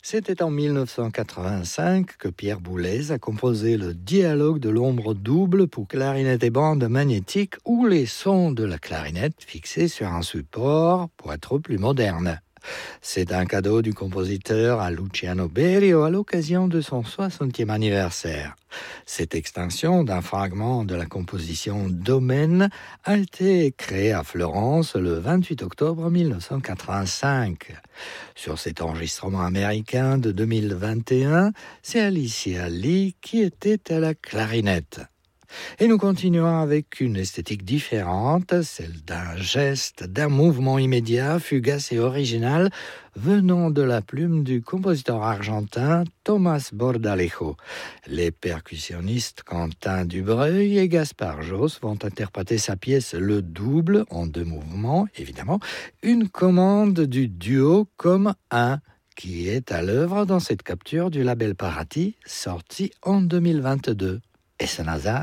C'était en 1985 que Pierre Boulez a composé le dialogue de l'ombre double pour clarinette et bande magnétique où les sons de la clarinette fixés sur un support pour être plus moderne. C'est un cadeau du compositeur à Luciano Berio à l'occasion de son 60e anniversaire. Cette extension d'un fragment de la composition Domaine a été créée à Florence le 28 octobre 1985. Sur cet enregistrement américain de 2021, c'est Alicia Lee qui était à la clarinette. Et nous continuons avec une esthétique différente, celle d'un geste, d'un mouvement immédiat, fugace et original, venant de la plume du compositeur argentin Tomás Bordalejo. Les percussionnistes Quentin Dubreuil et Gaspard Josse vont interpréter sa pièce Le Double, en 2 mouvements, évidemment, une commande du duo comme un, qui est à l'œuvre dans cette capture du label Parati, sortie en 2022. Est-ce un hasard ?